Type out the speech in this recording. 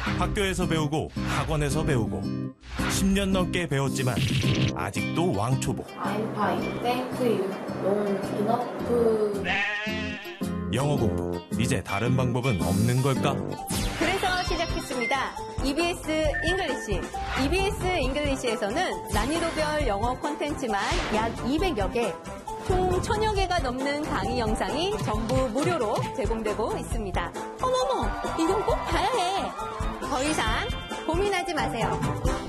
학교에서 배우고 학원에서 배우고 10년 넘게 배웠지만 아직도 왕초보. I'm fine. Thank you. Long enough. 영어 공부, 이제 다른 방법은 없는 걸까? 그래서 시작했습니다. EBS 잉글리시. EBS 잉글리시에서는 난이도별 영어 콘텐츠만 약 200여 개, 총 1000여 개가 넘는 강의 영상이 전부 무료로 제공되고 있습니다. 어머머, 이건 꼭 봐야 해. 더 이상 고민하지 마세요.